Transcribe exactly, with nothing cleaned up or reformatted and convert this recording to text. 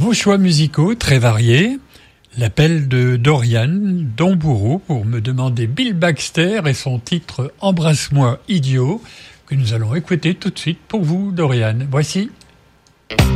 Vos choix musicaux très variés. L'appel de Dorian Dombourou pour me demander Bill Baxter et son titre Embrasse-moi idiot que nous allons écouter tout de suite pour vous, Dorian. Voici.